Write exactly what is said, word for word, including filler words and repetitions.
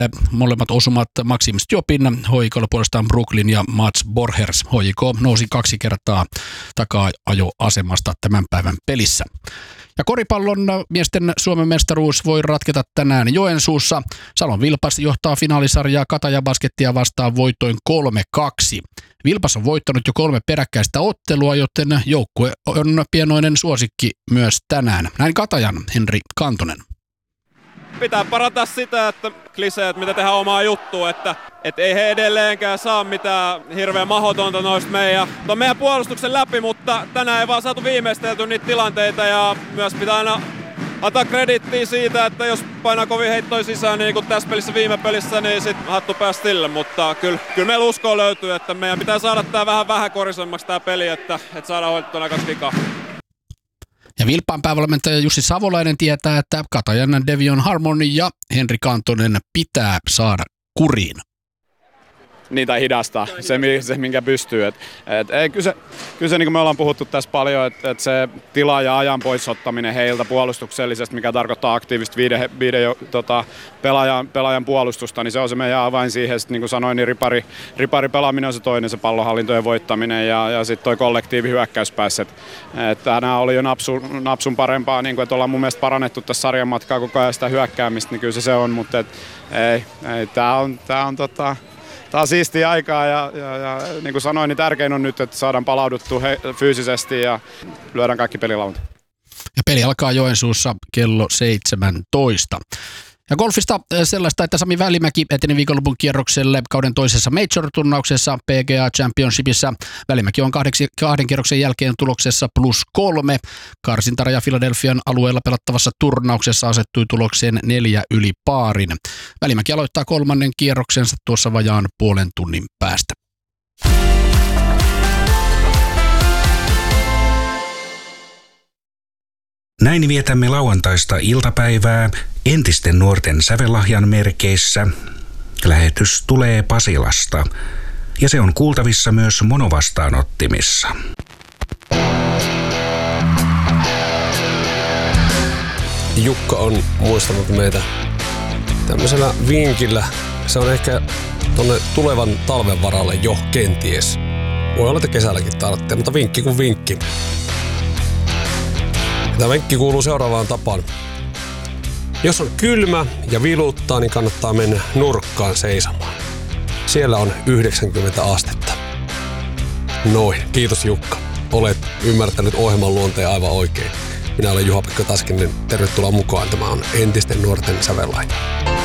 molemmat osumat Maxim Stjopin, H I K:lla puolestaan Brooklyn ja Mats Borgers. H I K nousi kaksi kertaa taka-ajoasemasta tämän päivän pelissä. Ja koripallon miesten Suomen mestaruus voi ratketa tänään Joensuussa. Salon Vilpas johtaa finaalisarjaa Kataja Baskettia vastaan voitoin kolme kaksi. Vilpas on voittanut jo kolme peräkkäistä ottelua, joten joukkue on pienoinen suosikki myös tänään. Näin Katajan Henri Kantonen. Pitää parantaa sitä, että kliseet, mitä tehdään omaa juttua, että et ei he edelleenkään saa mitään hirveän mahdotonta noista meidän, meidän puolustuksen läpi, mutta tänään ei vaan saatu viimeistelty niitä tilanteita ja myös pitää aina antaa kredittiä siitä, että jos painaa kovin heittoja sisään, niin kuin tässä pelissä viime pelissä, niin sit hattu pääsi sille, mutta kyllä, kyllä meillä uskoa löytyy, että meidän pitää saada tää vähän vähän korisemmaksi tää peli, että, että saadaan hoidettua nämä kaksi vikaa. Ja Vilppaan päävalmentaja Jussi Savolainen tietää, että Katajan Devion Harmon ja Henri Kantonen pitää saada kuriin. Niin, tai hidastaa, se, se minkä pystyy. Et, et, ei, kyse, kyse, niin kuin me ollaan puhuttu tässä paljon, että et se tila ja ajan poisottaminen heiltä puolustuksellisesti, mikä tarkoittaa aktiivista viiden, viiden tota, pelaajan, pelaajan puolustusta, niin se on se meidän avain siihen. Sitten, niin kuin sanoin, niin ripari, ripari pelaaminen on se toinen, se pallonhallintojen voittaminen ja, ja sitten toi kollektiivi hyökkäyspäässä. Nämä oli jo napsu, napsun parempaa, niin kuin, että ollaan mun mielestä parannettu tässä sarjan matkaa koko ajan sitä hyökkäämistä, niin kyllä se, se on, mutta et, ei, ei, tämä on, tää on tota, Tämä on siistiä aikaa ja, ja, ja niin kuin sanoin, niin tärkein on nyt, että saadaan palauduttua he, fyysisesti ja lyödään kaikki pelilauta. Ja peli alkaa Joensuussa kello seitsemäntoista. Ja golfista sellaista, että Sami Välimäki eteni viikonlopun kierrokselle kauden toisessa Major-turnauksessa P G A Championshipissa. Välimäki on kahdeksi, kahden kierroksen jälkeen tuloksessa plus kolme. Karsintaraja Philadelphian alueella pelattavassa turnauksessa asettui tulokseen neljä yli paarin. Välimäki aloittaa kolmannen kierroksensa tuossa vajaan puolen tunnin päästä. Näin vietämme lauantaista iltapäivää entisten nuorten sävellahjan merkeissä. Lähetys tulee Pasilasta ja se on kuultavissa myös monovastaanottimissa. Jukka on muistanut meitä tämmöisellä vinkillä. Se on ehkä tuonne tulevan talven varalle jo kenties. Voi olla, että kesälläkin tarvitsee, mutta vinkki kuin vinkki. Tämä vinkki kuuluu seuraavaan tapaan. Jos on kylmä ja viluttaa, niin kannattaa mennä nurkkaan seisomaan. Siellä on yhdeksänkymmentä astetta. Noin, kiitos Jukka. Olet ymmärtänyt ohjelman luonteen aivan oikein. Minä olen Juha-Pekka Taskinen. Tervetuloa mukaan. Tämä on entisten nuorten sävellahja.